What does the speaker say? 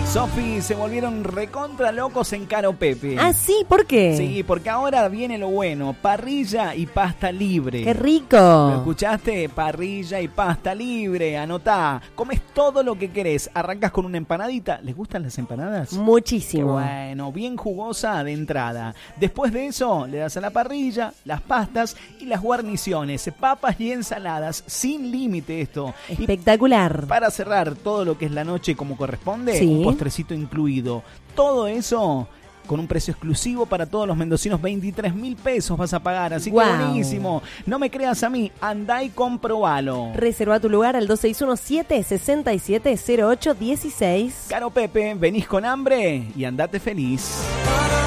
Sofi, se volvieron recontra locos en Caro Pepe. ¿Ah, sí? ¿Por qué? Sí, porque ahora viene lo bueno, parrilla y pasta libre. ¡Qué rico! ¿Lo escuchaste? Parrilla y pasta libre, anotá. Comes todo lo que querés, arrancas con una empanadita. ¿Les gustan las empanadas? Muchísimo. Bueno, bien jugosa de entrada. Después de eso, le das a la parrilla, las pastas y las guarniciones, papas y ensaladas, sin límite esto. Espectacular. Y para cerrar todo lo que es la noche como corresponde, Sí. un postrecito incluido. Todo eso con un precio exclusivo para todos los mendocinos, 23.000 pesos vas a pagar, así que buenísimo. No me creas a mí, andá y comprobalo. Reserva tu lugar al 261-767-0816. Caro Pepe, venís con hambre y andate feliz.